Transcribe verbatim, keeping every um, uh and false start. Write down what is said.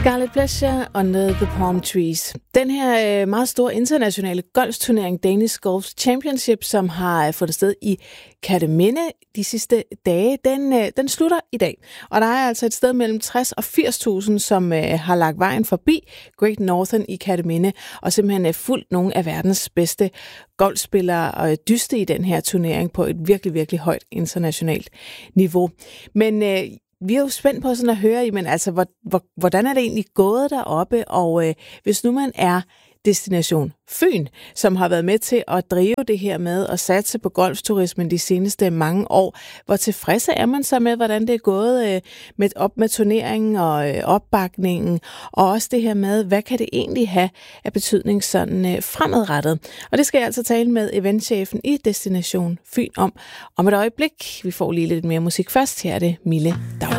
Scarlet Pleasure Under the Palm Trees. Den her øh, meget store internationale golfturnering, Danish Golf Championship, som har fundet sted i Kerteminde de sidste dage, den, øh, den slutter i dag. Og der er altså et sted mellem tres og firs tusind, som øh, har lagt vejen forbi Great Northern i Kerteminde, og simpelthen er fuldt nogle af verdens bedste golfspillere og dyste i den her turnering på et virkelig, virkelig højt internationalt niveau. Men øh, vi er jo spændt på sådan at høre, men altså, hvor, hvor, hvordan er det egentlig gået deroppe? Og øh, hvis nu man er Destination Fyn, som har været med til at drive det her med at satse på golfturismen de seneste mange år, hvor tilfredse er man så med, hvordan det er gået øh, med op med turneringen og øh, opbakningen, og også det her med, hvad kan det egentlig have af betydning sådan øh, fremadrettet? Og det skal jeg altså tale med eventchefen i Destination Fyn om om et øjeblik. Vi får lige lidt mere musik først. Her er det Mille Daggaard.